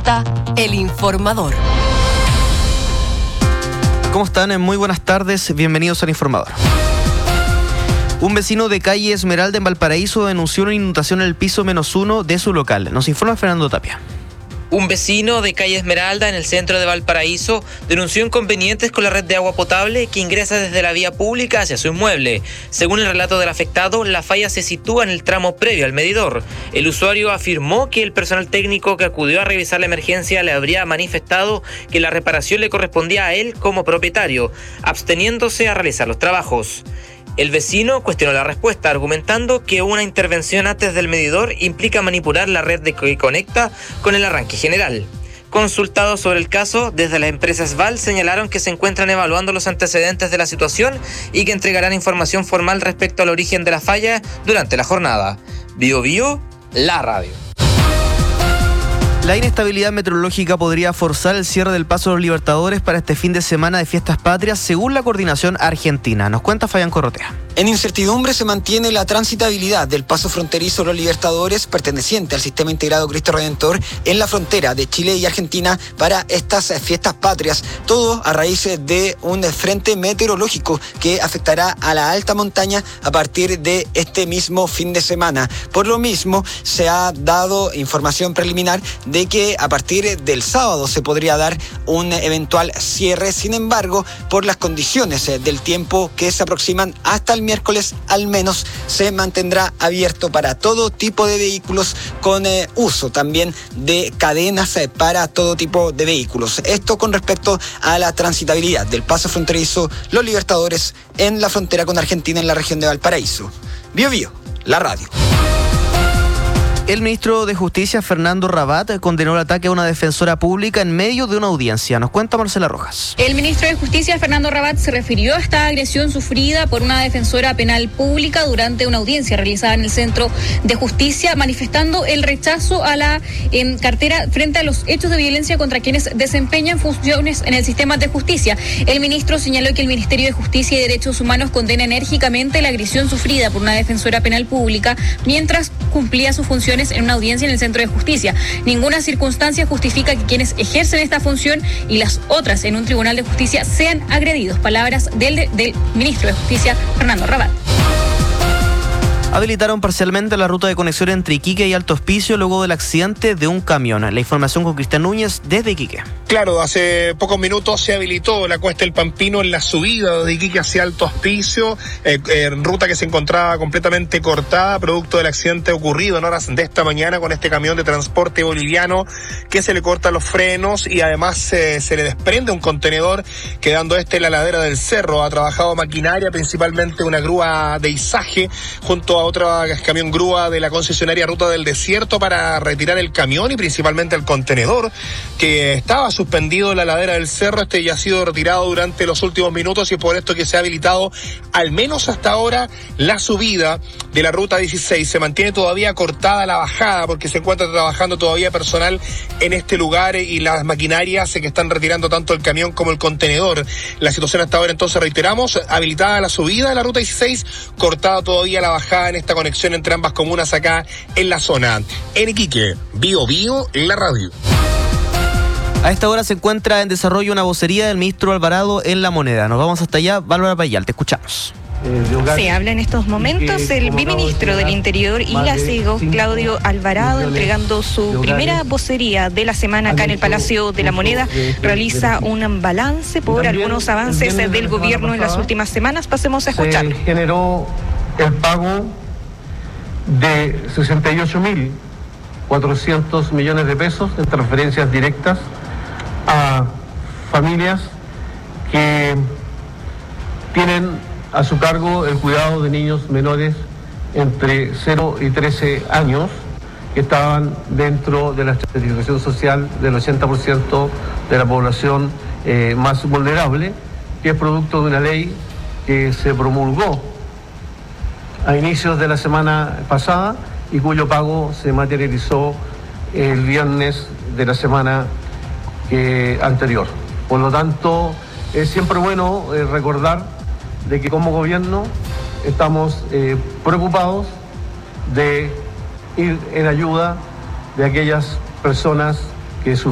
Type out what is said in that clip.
presenta El Informador. ¿Cómo están? Muy buenas tardes, bienvenidos al Informador. Un vecino de calle Esmeralda en Valparaíso denunció una inundación en el piso -1 de su local. Nos informa Fernando Tapia. Un vecino de calle Esmeralda en el centro de Valparaíso denunció inconvenientes con la red de agua potable que ingresa desde la vía pública hacia su inmueble. Según el relato del afectado, la falla se sitúa en el tramo previo al medidor. El usuario afirmó que el personal técnico que acudió a revisar la emergencia le habría manifestado que la reparación le correspondía a él como propietario, absteniéndose a realizar los trabajos. El vecino cuestionó la respuesta, argumentando que una intervención antes del medidor implica manipular la red que conecta con el arranque general. Consultados sobre el caso, desde las empresas VAL señalaron que se encuentran evaluando los antecedentes de la situación y que entregarán información formal respecto al origen de la falla durante la jornada. Bio Bio, la radio. La inestabilidad meteorológica podría forzar el cierre del Paso de los Libertadores para este fin de semana de fiestas patrias, según la coordinación argentina. Nos cuenta Fabián Corrotea. En incertidumbre se mantiene la transitabilidad del paso fronterizo de los Libertadores perteneciente al Sistema Integrado Cristo Redentor en la frontera de Chile y Argentina para estas fiestas patrias. Todo a raíz de un frente meteorológico que afectará a la alta montaña a partir de este mismo fin de semana. Por lo mismo, se ha dado información preliminar de que a partir del sábado se podría dar un eventual cierre. Sin embargo, por las condiciones del tiempo que se aproximan hasta el miércoles, al menos se mantendrá abierto para todo tipo de vehículos con uso también de cadenas para todo tipo de vehículos. Esto con respecto a la transitabilidad del paso fronterizo Los Libertadores en la frontera con Argentina en la región de Valparaíso. Bio Bio, la radio. El ministro de Justicia, Fernando Rabat, condenó el ataque a una defensora pública en medio de una audiencia. Nos cuenta Marcela Rojas. El ministro de Justicia, Fernando Rabat, se refirió a esta agresión sufrida por una defensora penal pública durante una audiencia realizada en el Centro de Justicia, manifestando el rechazo a la cartera frente a los hechos de violencia contra quienes desempeñan funciones en el sistema de justicia. El ministro señaló que el Ministerio de Justicia y Derechos Humanos condena enérgicamente la agresión sufrida por una defensora penal pública mientras cumplía sus funciones en una audiencia en el Centro de Justicia. Ninguna circunstancia justifica que quienes ejercen esta función y las otras en un tribunal de justicia sean agredidos. Palabras del ministro de Justicia, Fernando Rabat. Habilitaron parcialmente la ruta de conexión entre Iquique y Alto Hospicio luego del accidente de un camión. La información con Cristian Núñez desde Iquique. Claro, hace pocos minutos se habilitó la Cuesta del Pampino en la subida de Iquique hacia Alto Hospicio, ruta que se encontraba completamente cortada producto del accidente ocurrido en horas de esta mañana con este camión de transporte boliviano que se le cortan los frenos y además se le desprende un contenedor quedando en la ladera del cerro. Ha trabajado maquinaria, principalmente una grúa de izaje junto a otra camión grúa de la concesionaria Ruta del Desierto para retirar el camión y principalmente el contenedor que estaba suspendido en la ladera del cerro. Ya ha sido retirado durante los últimos minutos y por esto que se ha habilitado al menos hasta ahora la subida de la Ruta 16. Se mantiene todavía cortada la bajada porque se encuentra trabajando todavía personal en este lugar y las maquinarias que están retirando tanto el camión como el contenedor. La situación hasta ahora, entonces, reiteramos, habilitada la subida de la Ruta 16, cortada todavía la bajada en esta conexión entre ambas comunas acá en la zona. En Iquique, Bio Bio, la radio. A esta hora se encuentra en desarrollo una vocería del ministro Alvarado en La Moneda. Nos vamos hasta allá. Bárbara Payal, te escuchamos. Se habla en estos momentos el viceministro del Interior y Aseo, Claudio Alvarado, entregando su primera vocería de la semana acá en el Palacio de la Moneda. Realiza un balance por algunos avances del gobierno en las últimas semanas. Pasemos a escucharlo. Generó el pago de 68.400 millones de pesos en transferencias directas a familias que tienen a su cargo el cuidado de niños menores entre 0 y 13 años que estaban dentro de la estratificación social del 80% de la población más vulnerable, que es producto de una ley que se promulgó a inicios de la semana pasada y cuyo pago se materializó el viernes de la semana anterior. Por lo tanto, es siempre bueno recordar de que como gobierno estamos preocupados de ir en ayuda de aquellas personas que